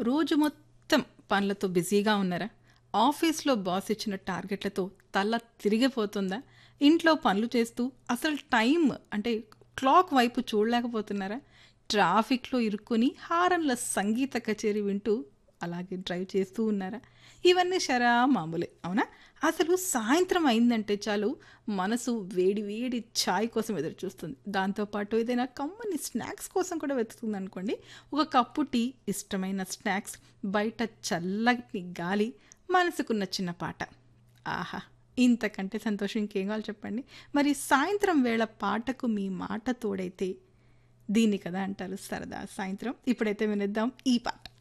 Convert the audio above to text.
రోజు మొత్తం పనులతో బిజీగా ఉన్నారా? ఆఫీస్‌లో బాస్ ఇచ్చిన టార్గెట్‌లతో తల తిరిగిపోతుందా? ఇంట్లో పనులు చేస్తూ అసలు టైం అంటే క్లాక్ వైపు చూడలేకపోతున్నారా? ట్రాఫిక్‌లో ఇరుక్కొని హారన్‌ల సంగీత కచేరీ వింటూ అలాగే డ్రైవ్ చేస్తూ ఉన్నారా? ఇవన్నీ మామూలే. అవునా? అసలు సాయంత్రం అయిందంటే చాలు మనసు వేడి వేడి చాయ్ కోసం ఎదురు చూస్తుంది. దాంతో పాటు ఏదైనా కమ్మని స్నాక్స్ కోసం కూడా వెతుకుతుందనుకోండి. ఒక కప్పు టీ, ఇష్టమైన స్నాక్స్, బయట చల్లటి గాలి, మనసుకు నచ్చిన పాట. ఆహా! ఇంతకంటే సంతోషం ఇంకేం కావాలి చెప్పండి. మరి సాయంత్రం వేళ పాటకు మీ మాట తోడైతే దీన్ని కదా అంటారు సరదా సాయంత్రం. ఇప్పుడైతే వినేద్దాం ఈ పాట.